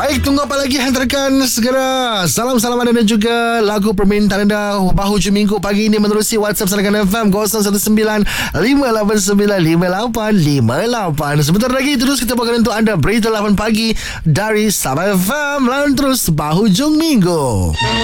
Baik, tunggu apa lagi? Hantarkan segera salam-salam anda dan juga lagu permintaan anda bahu hujung minggu pagi ini menerusi WhatsApp Sarakan FM 019-589-5858. Sebentar lagi terus kita bawakan untuk anda berita 8 pagi dari Sarakan FM. Lalu terus bahu hujung minggu.